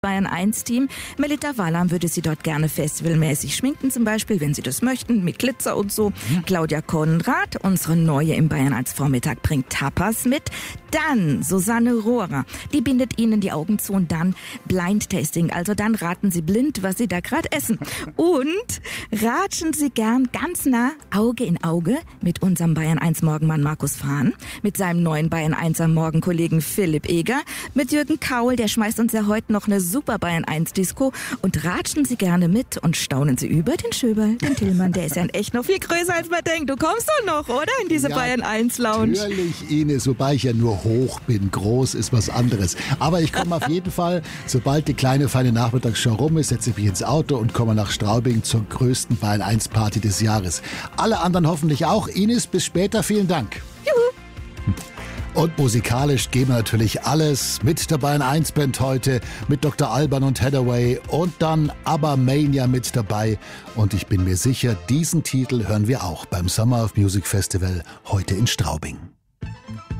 Bayern 1 Team. Melita Wallam würde sie dort gerne festivalmäßig schminken, zum Beispiel, wenn sie das möchten, mit Glitzer und so. Claudia Konrad, unsere Neue im Bayern 1 Vormittag, bringt Tapas mit. Dann Susanne Rohrer, die bindet Ihnen die Augen zu und dann Blind Tasting, also dann raten Sie blind, was Sie da gerade essen. Und ratschen Sie gern ganz nah, Auge in Auge, mit unserem Bayern 1 Morgenmann Markus Fahn, mit seinem neuen Bayern 1 am Morgenkollegen Philipp Eger, mit Jürgen Kaul, der schmeißt uns ja heute noch eine super Bayern 1 Disco, und ratschen Sie gerne mit und staunen Sie über den Schöberl, den Tillmann, der ist ja in echt noch viel größer als man denkt. Du kommst doch noch, oder? In diese Bayern 1 Lounge. Natürlich, Ines, wobei ich ja nur hoch bin. Groß ist was anderes. Aber ich komme auf jeden Fall, sobald die kleine feine Nachmittagsshow rum ist, setze ich mich ins Auto und komme nach Straubing zur größten Bayern 1 Party des Jahres. Alle anderen hoffentlich auch. Ines, bis später. Vielen Dank. Juhu. Und musikalisch geben wir natürlich alles mit der Bayern 1 Band heute, mit Dr. Alban und Hathaway und dann ABBA Mania mit dabei. Und ich bin mir sicher, diesen Titel hören wir auch beim Summer of Music Festival heute in Straubing.